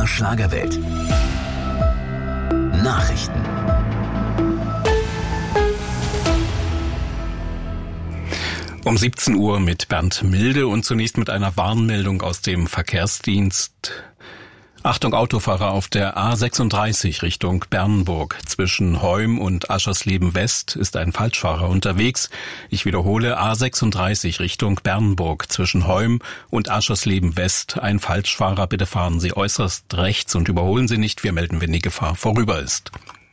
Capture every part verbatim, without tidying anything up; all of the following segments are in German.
R Schlagerwelt. Nachrichten. Um siebzehn Uhr mit Bernd Milde und zunächst mit einer Warnmeldung aus dem Verkehrsdienst. Achtung Autofahrer auf der A sechsunddreißig Richtung Bernburg. Zwischen Heum und Aschersleben West ist ein Falschfahrer unterwegs. Ich wiederhole, A sechsunddreißig Richtung Bernburg. Zwischen Heum und Aschersleben West ein Falschfahrer. Bitte fahren Sie äußerst rechts und überholen Sie nicht. Wir melden, wenn die Gefahr vorüber ist.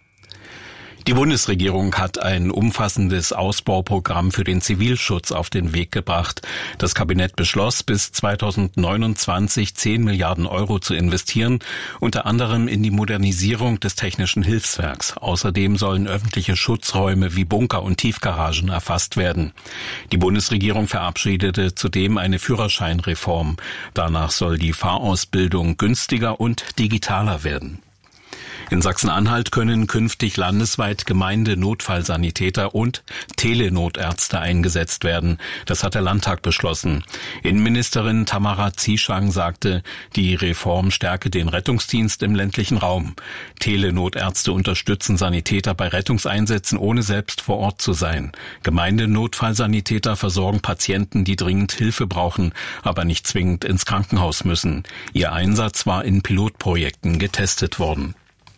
Die Bundesregierung hat ein umfassendes Ausbauprogramm für den Zivilschutz auf den Weg gebracht. Das Kabinett beschloss, bis zweitausendneunundzwanzig zehn Milliarden Euro zu investieren, unter anderem in die Modernisierung des technischen Hilfswerks. Außerdem sollen öffentliche Schutzräume wie Bunker und Tiefgaragen erfasst werden. Die Bundesregierung verabschiedete zudem eine Führerscheinreform. Danach soll die Fahrausbildung günstiger und digitaler werden. In Sachsen-Anhalt können künftig landesweit Gemeindenotfallsanitäter und Telenotärzte eingesetzt werden. Das hat der Landtag beschlossen. Innenministerin Tamara Zieschang sagte, die Reform stärke den Rettungsdienst im ländlichen Raum. Telenotärzte unterstützen Sanitäter bei Rettungseinsätzen, ohne selbst vor Ort zu sein. Gemeindenotfallsanitäter versorgen Patienten, die dringend Hilfe brauchen, aber nicht zwingend ins Krankenhaus müssen. Ihr Einsatz war in Pilotprojekten getestet worden.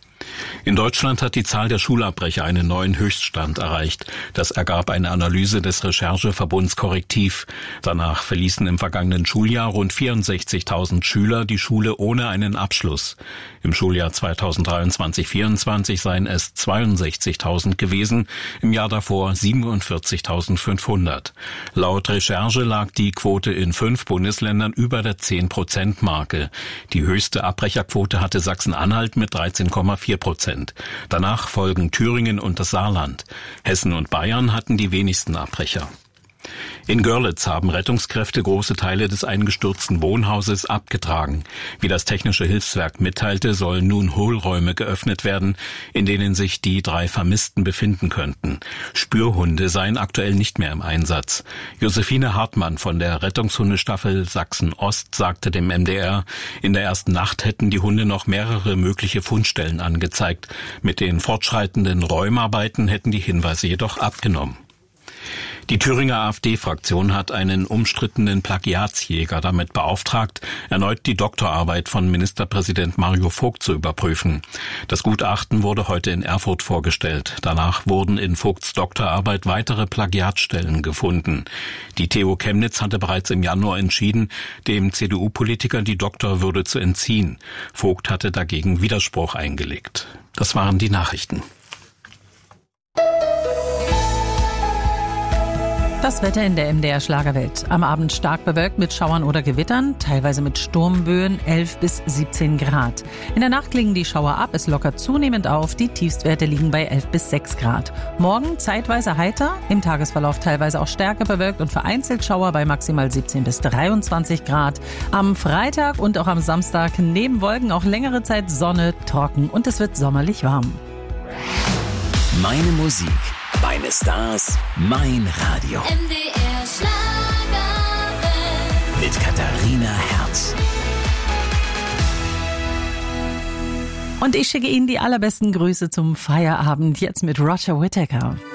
In Deutschland hat die Zahl der Schulabbrecher einen neuen Höchststand erreicht. Das ergab eine Analyse des Rechercheverbunds Korrektiv. Danach verließen im vergangenen Schuljahr rund vierundsechzigtausend Schüler die Schule ohne einen Abschluss. Im Schuljahr zweitausenddreiundzwanzig vierundzwanzig seien es zweiundsechzigtausend gewesen, im Jahr davor siebenundvierzigtausendfünfhundert. Laut Recherche lag die Quote in fünf Bundesländern über der zehn Prozent Marke. Die höchste Abbrecherquote hatte Sachsen-Anhalt mit dreizehn Komma vier Prozent. Danach folgen Thüringen und das Saarland. Hessen und Bayern hatten die wenigsten Abbrecher. In Görlitz haben Rettungskräfte große Teile des eingestürzten Wohnhauses abgetragen. Wie das technische Hilfswerk mitteilte, sollen nun Hohlräume geöffnet werden, in denen sich die drei Vermissten befinden könnten. Spürhunde seien aktuell nicht mehr im Einsatz. Josephine Hartmann von der Rettungshundestaffel Sachsen-Ost sagte dem M D R, in der ersten Nacht hätten die Hunde noch mehrere mögliche Fundstellen angezeigt. Mit den fortschreitenden Räumarbeiten hätten die Hinweise jedoch abgenommen. Die Thüringer AfD-Fraktion hat einen umstrittenen Plagiatsjäger damit beauftragt, erneut die Doktorarbeit von Ministerpräsident Mario Vogt zu überprüfen. Das Gutachten wurde heute in Erfurt vorgestellt. Danach wurden in Vogts Doktorarbeit weitere Plagiatstellen gefunden. Die T U Chemnitz hatte bereits im Januar entschieden, dem C D U-Politiker die Doktorwürde zu entziehen. Vogt hatte dagegen Widerspruch eingelegt. Das waren die Nachrichten. Das Wetter in der M D R Schlagerwelt. Am Abend stark bewölkt mit Schauern oder Gewittern, teilweise mit Sturmböen, elf bis siebzehn Grad. In der Nacht klingen die Schauer ab, es lockert zunehmend auf, die Tiefstwerte liegen bei elf bis sechs Grad. Morgen zeitweise heiter, im Tagesverlauf teilweise auch stärker bewölkt und vereinzelt Schauer bei maximal siebzehn bis dreiundzwanzig Grad. Am Freitag und auch am Samstag neben Wolken auch längere Zeit Sonne, trocken und es wird sommerlich warm. Meine Musik, meine Stars, mein Radio. M D R Schlagerwelt. Mit Katharina Herz. Und ich schicke Ihnen die allerbesten Grüße zum Feierabend jetzt mit Roger Whittaker.